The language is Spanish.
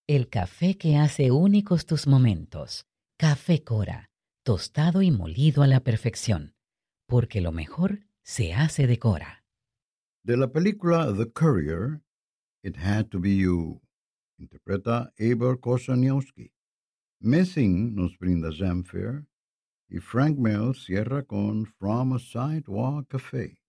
El café que hace únicos tus momentos. Café Cora, tostado y molido a la perfección, porque lo mejor se hace de Cora. De la película The Courier, It Had to Be You, interpreta Eber Kosaniowski. Messing nos brinda Zamfir y Frank Mills cierra con From a Sidewalk Café.